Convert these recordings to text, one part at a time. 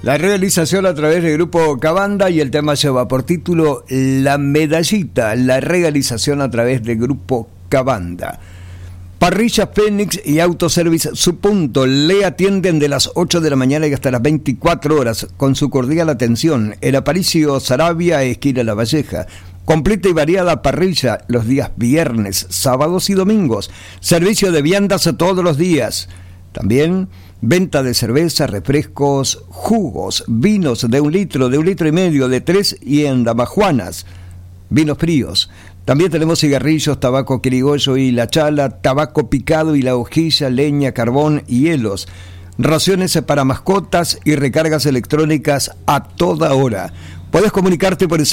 La realización a través del grupo Cabanda y el tema lleva por título La Medallita, la realización a través del grupo Cabanda. Parrilla Fénix y Autoservice Su Punto le atienden de las 8 de la mañana y hasta las 24 horas con su cordial atención en Aparicio Saravia, esquina La Valleja. Completa y variada parrilla los días viernes, sábados y domingos. Servicio de viandas todos los días. También venta de cerveza, refrescos, jugos, vinos de 1 litro, de 1,5 litros, de 3 y en damajuanas, vinos fríos. También tenemos cigarrillos, tabaco criollo y la chala, tabaco picado y la hojilla, leña, carbón y hielos. Raciones para mascotas y recargas electrónicas a toda hora. Puedes comunicarte por el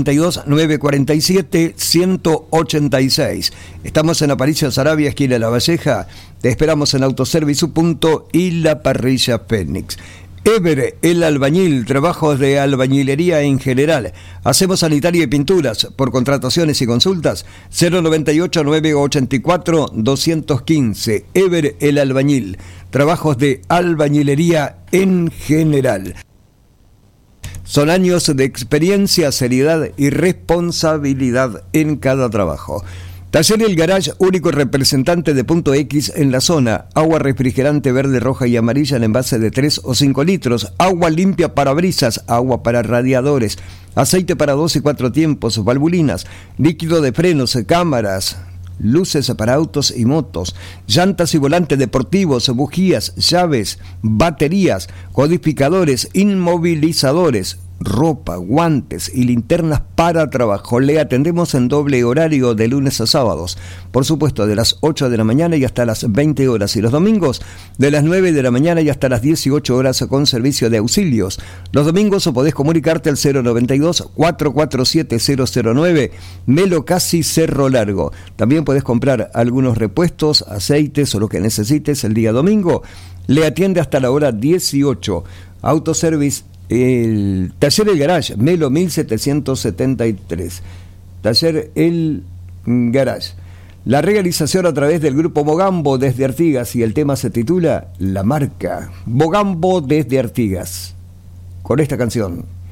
092-947-186. Estamos en Aparicio Saravia, esquina La Valleja. Te esperamos en Autoservice Su Punto y la Parrilla Fénix. Ever, el albañil, trabajos de albañilería en general. Hacemos sanitaria y pinturas. Por contrataciones y consultas, 098-984-215. Ever, el albañil, trabajos de albañilería en general. Son años de experiencia, seriedad y responsabilidad en cada trabajo. Taller El Garage, único representante de Punto X en la zona. Agua refrigerante verde, roja y amarilla en envase de 3 o 5 litros. Agua limpia para brisas, agua para radiadores. Aceite para 2 y 4 tiempos, valvulinas. Líquido de frenos, cámaras, luces para autos y motos, llantas y volantes deportivos, bujías, llaves, baterías, codificadores, inmovilizadores, ropa, guantes y linternas para trabajo. Le atendemos en doble horario de lunes a sábados, por supuesto de las 8 de la mañana y hasta las 20 horas, y los domingos de las 9 de la mañana y hasta las 18 horas con servicio de auxilios. Los domingos podés comunicarte al 092-447-009, Melo Casi Cerro Largo. También podés comprar algunos repuestos, aceites o lo que necesites el día domingo. Le atiende hasta la hora 18. Autoservice, el Taller El Garage, Melo 1773. Taller El Garage. La realización a través del grupo Mogambo desde Artigas, y el tema se titula La Marca. Mogambo desde Artigas, con esta canción.